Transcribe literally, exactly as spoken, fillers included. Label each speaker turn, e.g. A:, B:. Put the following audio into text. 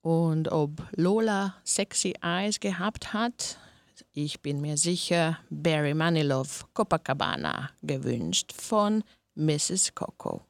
A: Und ob Lola sexy eyes gehabt hat, ich bin mir sicher, Barry Manilow, Copacabana gewünscht von Misses Coco.